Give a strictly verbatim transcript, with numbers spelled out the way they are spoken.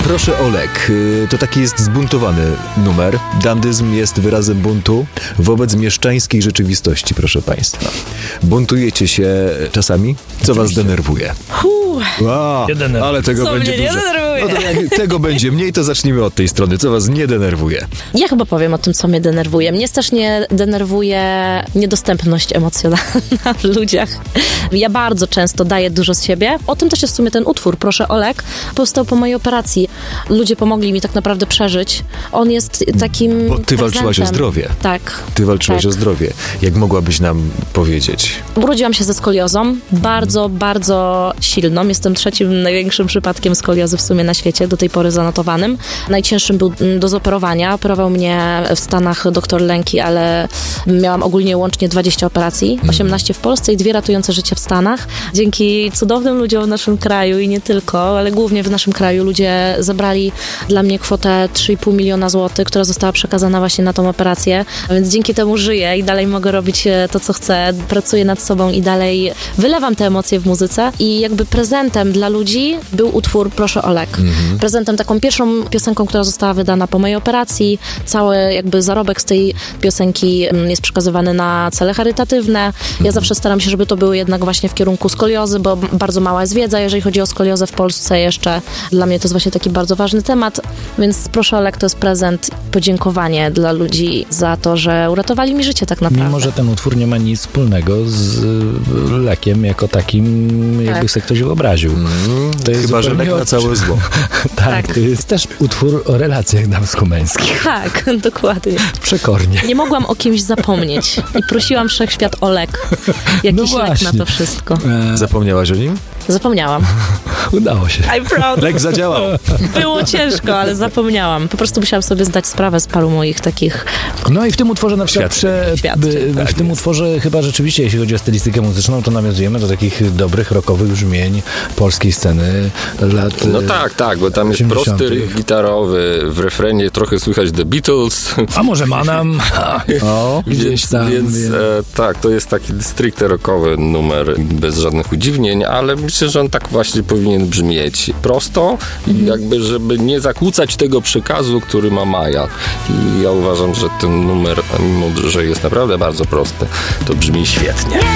Proszę Olek, to taki jest zbuntowany numer. Dandyzm jest wyrazem buntu wobec mieszczańskiej rzeczywistości, proszę państwa. Buntujecie się czasami? Co was denerwuje? Wow, ale tego Co będzie mnie nie dużo. denerwuje? No to jak tego będzie mniej, to zacznijmy od tej strony. Co was nie denerwuje? Ja chyba powiem o tym, co mnie denerwuje. Mnie też nie denerwuje niedostępność emocjonalna w ludziach. Ja bardzo często daję dużo z siebie. O tym też jest w sumie ten utwór, Proszę Olek, powstał po mojej operacji. Ludzie pomogli mi tak naprawdę przeżyć. On jest takim Bo ty prezentem. walczyłaś o zdrowie. Tak. Ty walczyłaś tak. o zdrowie. Jak mogłabyś nam powiedzieć? Urodziłam się ze skoliozą, bardzo, hmm. bardzo silną. Jestem trzecim największym przypadkiem skoliozy w sumie na świecie, do tej pory zanotowanym. Najcięższym był do zoperowania. Operował mnie w Stanach doktor Lęki, ale miałam ogólnie łącznie dwadzieścia operacji, osiemnaście w Polsce i dwie ratujące życie w Stanach. Dzięki cudownym ludziom w naszym kraju i nie tylko, ale głównie w naszym kraju ludzie zebrali dla mnie kwotę trzy i pół miliona złotych, która została przekazana właśnie na tą operację, więc dzięki temu żyję i dalej mogę robić to, co chcę. Pracuję nad sobą i dalej wylewam te emocje w muzyce i jakby prezentem dla ludzi był utwór Proszę Olek. Mhm. Prezentem, taką pierwszą piosenką, która została wydana po mojej operacji. Cały jakby zarobek z tej piosenki jest przekazywany na cele charytatywne. Ja mhm. zawsze staram się, żeby to było jednak właśnie w kierunku skoliozy, bo bardzo mała jest wiedza, jeżeli chodzi o skoliozę w Polsce jeszcze. Dla mnie to jest właśnie taki bardzo ważny temat, więc Proszę Olek to jest prezent, podziękowanie dla ludzi za to, że uratowali mi życie tak naprawdę. Mimo, że ten utwór nie ma nic wspólnego z lekiem jako takim, tak. jakby sobie ktoś wyobraził. Mm, to jest chyba, że lek na całe zło. tak, tak, to jest też utwór o relacjach damsko-męskich. Tak, dokładnie. Przekornie. Nie mogłam o kimś zapomnieć i prosiłam wszechświat o lek. Jakiś no lek na to wszystko. Zapomniałaś o nim? Zapomniałam. Udało się. I'm proud. Lek zadziałał. Było ciężko, ale zapomniałam. Po prostu musiałam sobie zdać sprawę z paru moich takich... No i w tym utworze na przykład... Prze, Świadczy, w tak tym jest. utworze chyba rzeczywiście, jeśli chodzi o stylistykę muzyczną, to nawiązujemy do takich dobrych, rockowych brzmień polskiej sceny lat No tak, tak, bo tam jest osiemdziesiątych. prosty riff gitarowy, w refrenie trochę słychać The Beatles. A może Manam? o, gdzieś tam. Więc, więc e, tak, to jest taki stricte rockowy numer, bez żadnych udziwnień, ale myślę, że on tak właśnie powinien brzmieć prosto i jakby, żeby nie zakłócać tego przekazu, który ma Maja. I ja uważam, że ten numer, mimo że jest naprawdę bardzo prosty, to brzmi świetnie.